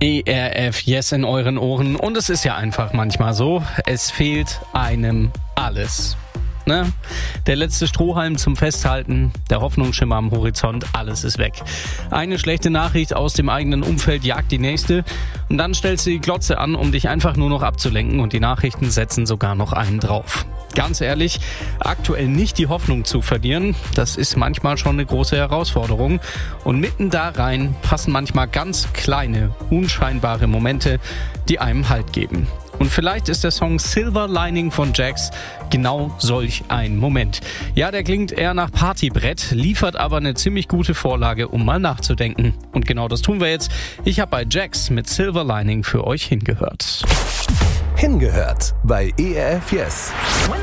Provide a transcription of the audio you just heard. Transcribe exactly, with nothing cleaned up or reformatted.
E R F Yes in euren Ohren. Und es ist ja einfach manchmal so, es fehlt einem alles. Ne? Der letzte Strohhalm zum Festhalten, der Hoffnungsschimmer am Horizont, alles ist weg. Eine schlechte Nachricht aus dem eigenen Umfeld jagt die nächste und dann stellst du die Glotze an, um dich einfach nur noch abzulenken und die Nachrichten setzen sogar noch einen drauf. Ganz ehrlich, aktuell nicht die Hoffnung zu verlieren, das ist manchmal schon eine große Herausforderung und mitten da rein passen manchmal ganz kleine, unscheinbare Momente, die einem Halt geben. Und vielleicht ist der Song Silver Lining von Jax genau solch ein Moment. Ja, der klingt eher nach Partybrett, liefert aber eine ziemlich gute Vorlage, um mal nachzudenken. Und genau das tun wir jetzt. Ich habe bei Jax mit Silver Lining für euch hingehört. Hingehört bei E R F Yes.